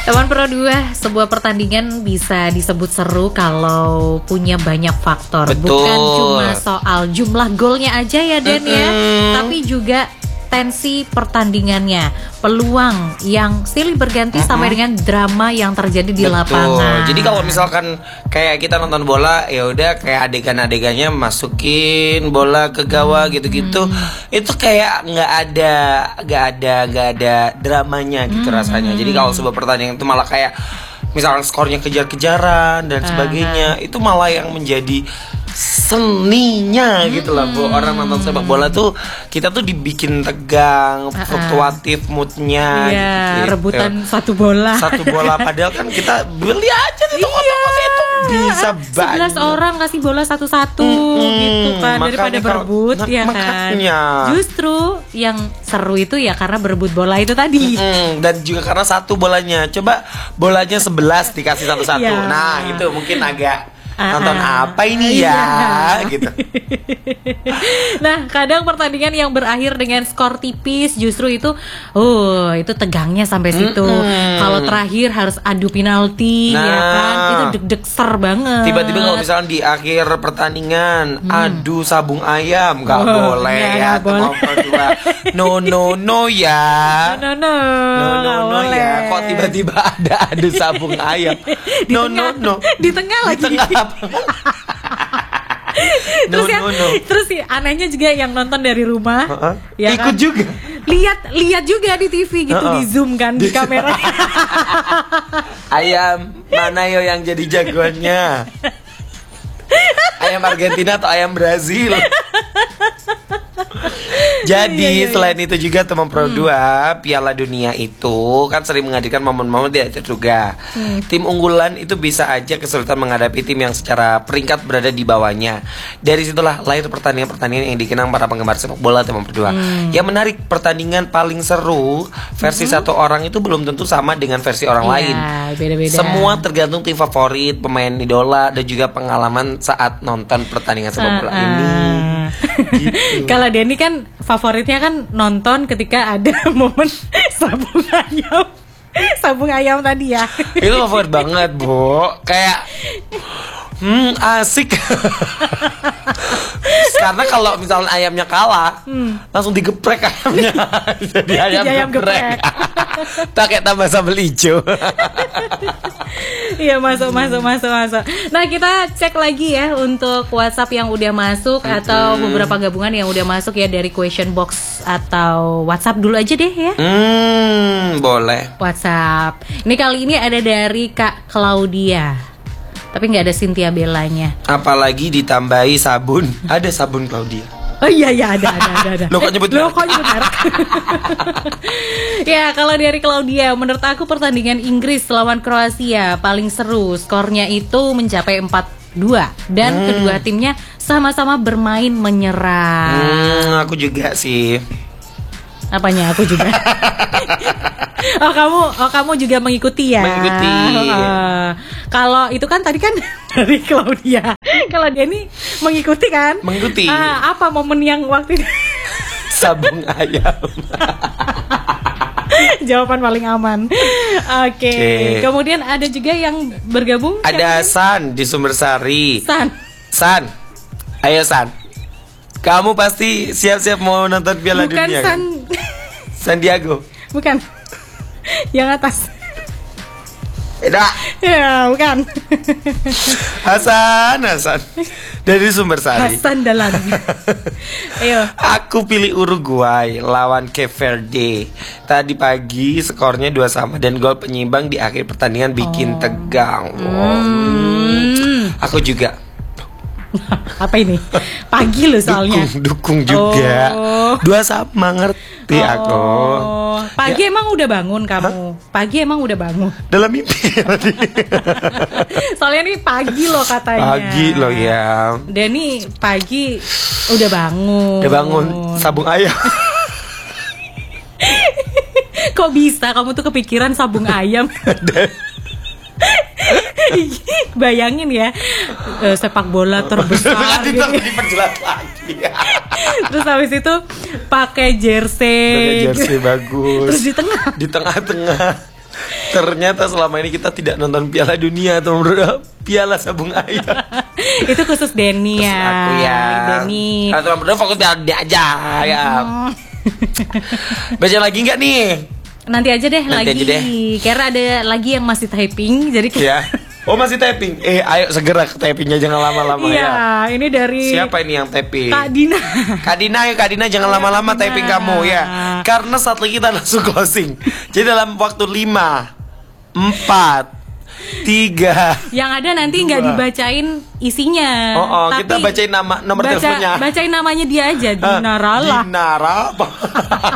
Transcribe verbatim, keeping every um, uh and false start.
Teman Pro dua, sebuah pertandingan bisa disebut seru kalau punya banyak faktor. Betul. Bukan cuma soal jumlah golnya aja ya Den Mm-mm. ya, tapi juga tensi pertandingannya, peluang yang silih berganti Mm-mm. sampai dengan drama yang terjadi di Betul. lapangan. Jadi kalau misalkan kayak kita nonton bola, ya udah kayak adegan-adegannya masukin bola ke gawang gitu-gitu, Hmm. itu kayak nggak ada, nggak ada, nggak ada dramanya gitu Hmm. rasanya. Jadi kalau sebuah pertandingan itu malah kayak misalkan skornya kejar-kejaran dan sebagainya, itu malah yang menjadi seninya gitu lah Bu. Orang nonton sepak bola tuh kita tuh dibikin tegang, Uh-uh. fluktuatif moodnya Iya, gitu. rebutan satu bola. Satu bola padahal kan kita beli aja di toko-toko Iya. itu bisa sebelas banyak. orang kasih bola satu-satu Mm-mm. gitu kan, Makanya daripada kalau- berebut nah, ya kan. makanya. Justru yang seru itu ya karena berebut bola itu tadi. Mm, dan juga karena satu bolanya, coba bolanya sebelas dikasih satu-satu. Iya. Nah itu mungkin agak Ah, nonton ah. apa ini ya Iya. gitu. Nah, kadang pertandingan yang berakhir dengan skor tipis justru itu, oh itu tegangnya sampai situ. Mm-mm. Kalau terakhir harus adu penalti, ya Nah. kan, itu deg-degser banget. Tiba-tiba kalau misalnya di akhir pertandingan adu sabung ayam nggak Hmm. Oh, boleh nggak, ya nggak boleh. teman Pro dua. No no no ya. no no No no nggak no boleh. ya. Kok tiba-tiba ada adu sabung ayam? Di No tengah, no no. di tengah Di lagi. tengah apa? Terus No, yang, no, no. terus sih anehnya juga yang nonton dari rumah, Heeh. ya Ikut kan? juga. Lihat lihat juga di T V gitu, Heeh. di zoom kan di kamera. Ayam mana yo yang jadi jagoannya? Ayam Argentina atau ayam Brazil? Jadi Iya, iya, iya. selain itu juga teman Pro dua, Piala Dunia itu kan sering menghadirkan momen-momen tidak terduga. Hmm. Tim unggulan itu bisa aja kesulitan menghadapi tim yang secara peringkat berada di bawahnya. Dari situlah lahir pertandingan-pertandingan yang dikenang para penggemar sepak bola teman Pro dua. Hmm. Yang menarik, pertandingan paling seru versi satu orang itu belum tentu sama dengan versi orang Iya, lain. beda-beda. Semua tergantung tim favorit, pemain idola, dan juga pengalaman saat nonton pertandingan sepak bola Ah, ini. ah. Gitu. Kalau Denny kan favoritnya kan nonton ketika ada momen sabung ayam. Sabung ayam tadi ya. Itu favorit banget, Bu. Kayak hmm asik. Karena kalau misalnya ayamnya kalah, langsung digeprek ayamnya. Jadi ayam, Jadi ayam geprek. geprek. Pakai tambah sambal hijau. Iya, masuk masuk masuk masuk. Nah, kita cek lagi ya untuk WhatsApp yang udah masuk atau beberapa gabungan yang udah masuk ya dari question box atau WhatsApp dulu aja deh ya. Hmm, boleh. WhatsApp. Ini kali ini ada dari Kak Claudia. Tapi nggak ada Cynthia Bellanya. Apalagi ditambahi sabun. Ada sabun Claudia. Oh iya iya ada ada ada. ada. Loh, kok nyebut Loh, merek? kok nyebut merek? Ya, kalau dari Claudia, menurut aku pertandingan Inggris lawan Kroasia paling seru. Skornya itu mencapai empat dua dan Hmm. kedua timnya sama-sama bermain menyerang. Hmm, aku juga sih. Apanya? Aku juga. Oh kamu, oh kamu juga mengikuti ya? Mengikuti. Uh, kalau itu kan tadi kan dari Claudia. Kalau dia ini mengikuti kan? Mengikuti. Ah, apa momen yang waktu itu? Sabung ayam. Jawaban paling aman. Oke. Oke. Kemudian ada juga yang bergabung. Ada kan? San di Sumbersari. San. San, ayo San. Kamu pasti siap-siap mau nonton Piala Bukan Dunia San. kan? Sandiago. Bukan. Yang atas. Eda. Ya, bukan. Hasan, Hasan. Dari Sumbersari. Hasan Dalan. Ayo. Aku pilih Uruguay lawan Cape Verde. Tadi pagi skornya dua sama dan gol penyimbang di akhir pertandingan bikin Oh. tegang. Wow. Hmm. Aku juga Apa ini? Pagi loh soalnya. dukung, dukung juga. Oh. Dua sama ngerti aku. Oh, pagi emang udah bangun kamu? Pagi emang udah bangun? Dalam mimpi tadi. Soalnya nih pagi loh katanya. Pagi loh ya. Denny pagi udah bangun. Udah bangun sabung ayam. Kok bisa kamu tuh kepikiran sabung ayam? Bayangin ya, eh, sepak bola terbesar gitu. Diperjelas lagi. Terus habis itu pakai jersey, Pakai jersey bagus. terus di tengah Di tengah-tengah Ternyata selama ini kita tidak nonton Piala Dunia atau Piala Sabung Ayam. Itu khusus Denny ya. Aku ya. Denny. Kalau teman berdua fokus Piala Dunia aja ya. Baca lagi nggak nih? Nanti aja deh Nanti lagi. aja deh. Karena ada lagi yang masih typing, jadi kayak Ya. Oh masih tapping. Eh ayo segera ke tappingnya, jangan lama-lama iya, ya. ini dari Siapa ini yang tapping? Kak Dina. Kak Dina, ayo Kak Dina jangan lama-lama Kak Dina. typing kamu ya. Karena saat lagi kita langsung closing. Jadi dalam waktu lima, empat, tiga. Yang ada nanti nggak Dua. dibacain isinya. Oh, oh tapi kita bacain nama nomor baca, teleponnya. Bacain namanya dia aja, Hah? Dina Rala. Dina Rala.